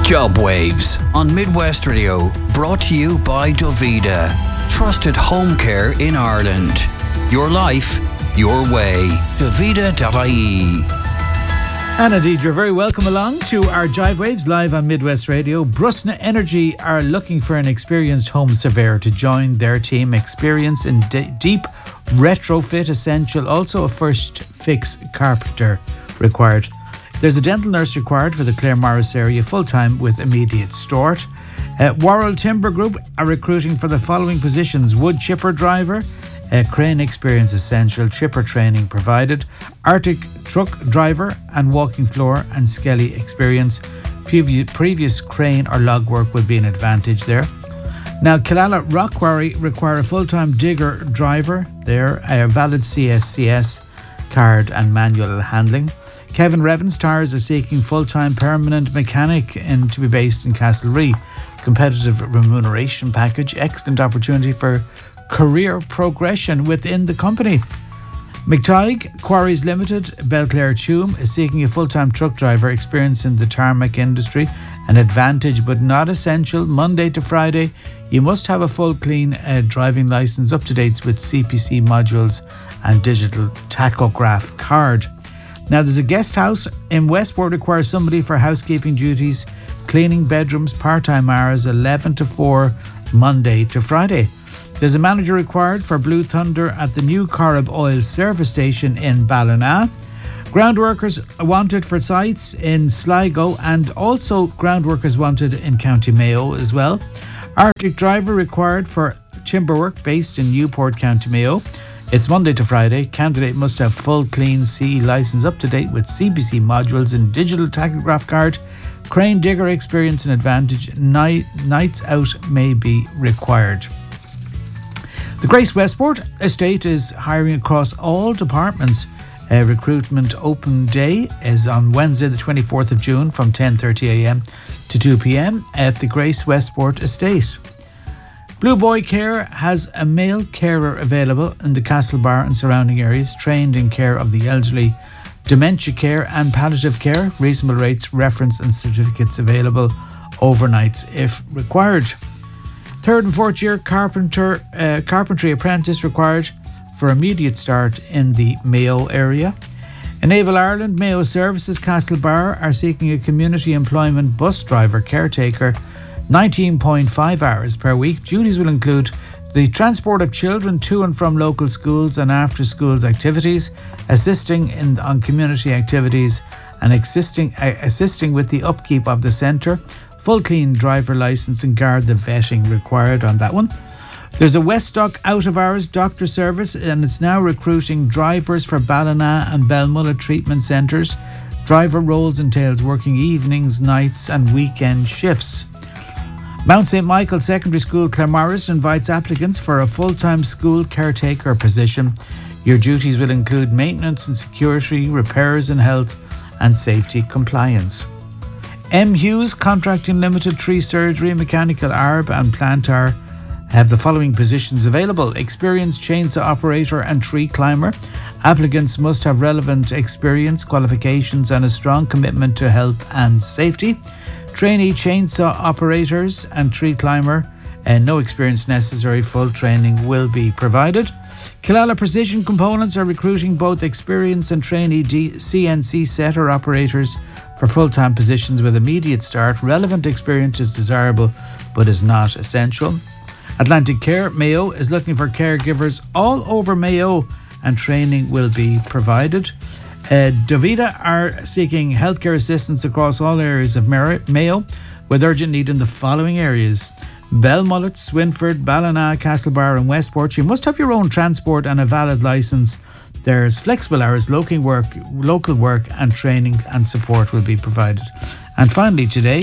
Job Waves on Midwest Radio, brought to you by Dovida. Trusted home care in Ireland. Your life, your way. Dovida.ie. Anna Deidre, very welcome along to our Jive Waves live on Midwest Radio. Brusna Energy are looking for an experienced home surveyor to join their team. Experience in deep retrofit essential, also a first fix carpenter required. There's a dental nurse required for the Claremorris area, full-time with immediate start. Worrell Timber Group are recruiting for the following positions: wood chipper driver, crane experience essential, chipper training provided, Arctic truck driver and walking floor and skelly experience. Previous crane or log work would be an advantage there. Now, Killala Rock Quarry require a full-time digger driver there, a valid CSCS card and manual handling. Kevin Revens Tires are seeking full-time permanent mechanic and to be based in Castlereagh. Competitive remuneration package, excellent opportunity for career progression within the company. McTighe Quarries Limited, Belclare Tuam, is seeking a full-time truck driver, experience in the tarmac industry, an advantage but not essential. Monday to Friday, you must have a full clean driving licence, up to date with CPC modules and digital tachograph card. Now, there's a guest house in Westport requires somebody for housekeeping duties, cleaning bedrooms, part-time hours, 11 to 4, Monday to Friday. There's a manager required for Blue Thunder at the new Corrib Oil service station in Ballina. Ground workers wanted for sites in Sligo, and also ground workers wanted in County Mayo as well. Arctic driver required for timber work based in Newport, County Mayo. It's Monday to Friday. Candidate must have full clean CE licence, up to date with CPC modules and digital tachograph card. Crane digger experience and advantage. Nights out may be required. The Grace Westport estate is hiring across all departments. Recruitment open day is on Wednesday the 24th of June from 10:30am to 2pm at the Grace Westport estate. Blue Boy Care has a male carer available in the Castlebar and surrounding areas, trained in care of the elderly, dementia care and palliative care. Reasonable rates, reference and certificates available, overnights if required. Third and fourth year carpentry apprentice required for immediate start in the Mayo area. Enable Ireland Mayo Services Castlebar are seeking a community employment bus driver caretaker, 19.5 hours per week. Duties will include the transport of children to and from local schools and after schools activities, assisting on community activities and assisting with the upkeep of the centre. Full clean driver licence and guard the vetting required on that one. There's a Weststock out of hours doctor service, and it's now recruiting drivers for Ballina and Belmullet treatment centres. Driver roles entails working evenings, nights and weekend shifts. Mount St. Michael Secondary School Claremorris invites applicants for a full-time school caretaker position. Your duties will include maintenance and security, repairs and health and safety compliance. M. Hughes Contracting Limited, Tree Surgery, Mechanical Arb and Plantar have the following positions available: experienced chainsaw operator and tree climber. Applicants must have relevant experience, qualifications and a strong commitment to health and safety. Trainee chainsaw operators and tree climber, and no experience necessary. Full training will be provided. Killala Precision Components are recruiting both experienced and trainee CNC setter operators for full-time positions with immediate start. Relevant experience is desirable but is not essential. Atlantic Care Mayo is looking for caregivers all over Mayo, and training will be provided. Dovida are seeking healthcare assistance across all areas of Mayo with urgent need in the following areas: Belmullet, Swinford, Ballina, Castlebar and Westport. You must have your own transport and a valid licence. There's flexible hours, local work and training and support will be provided. And finally today,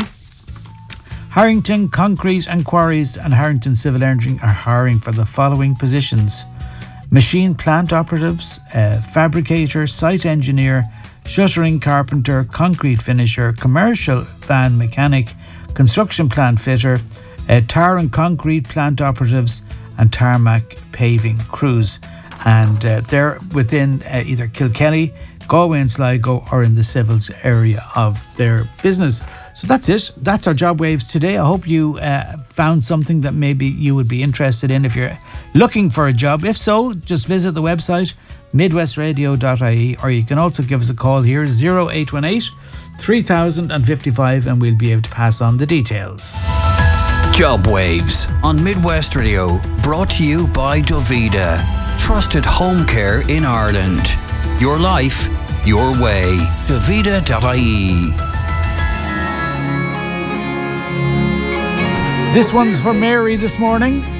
Harrington Concrete and Quarries and Harrington Civil Engineering are hiring for the following positions: machine plant operatives, fabricator, site engineer, shuttering carpenter, concrete finisher, commercial van mechanic, construction plant fitter, tar and concrete plant operatives and tarmac paving crews. And they're within either Kilkenny, Galway and Sligo, or in the civils area of their business. So that's it. That's our Job Waves today. I hope you found something that maybe you would be interested in if you're looking for a job. If so, just visit the website midwestradio.ie, or you can also give us a call here 0818 3055 and we'll be able to pass on the details. Job Waves on Midwest Radio, brought to you by Dovida, trusted home care in Ireland. Your life, your way. Dovida.ie. This one's for Mary this morning.